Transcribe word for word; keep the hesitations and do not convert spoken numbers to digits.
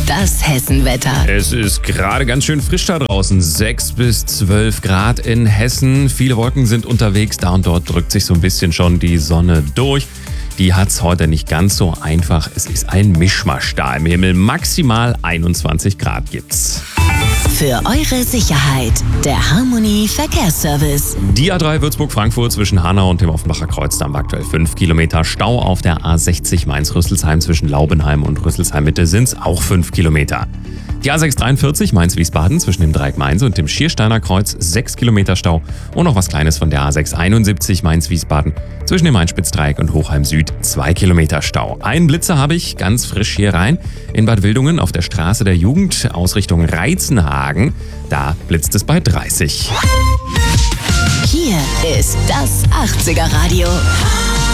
Das Hessenwetter. Es ist gerade ganz schön frisch da draußen. sechs bis zwölf Grad in Hessen. Viele Wolken sind unterwegs. Da und dort drückt sich so ein bisschen schon die Sonne durch. Die hat's heute nicht ganz so einfach. Es ist ein Mischmasch da im Himmel. Maximal einundzwanzig Grad gibt's. Für eure Sicherheit, der Harmony Verkehrsservice. Die A drei Würzburg-Frankfurt zwischen Hanau und dem Offenbacher Kreuzdamm aktuell fünf Kilometer. Stau auf der A sechzig Mainz-Rüsselsheim zwischen Laubenheim und Rüsselsheim-Mitte sind's auch fünf Kilometer. Die A sechs dreiundvierzig Mainz-Wiesbaden zwischen dem Dreieck Mainz und dem Schiersteiner Kreuz sechs Kilometer Stau. Und noch was Kleines von der A sechs einundsiebzig Mainz-Wiesbaden zwischen dem Mainz-Spitzdreieck und Hochheim Süd zwei Kilometer Stau. Einen Blitzer habe ich ganz frisch hier rein in Bad Wildungen auf der Straße der Jugend aus Richtung Reizenhagen. Da blitzt es bei dreißig. Hier ist das achtziger Radio.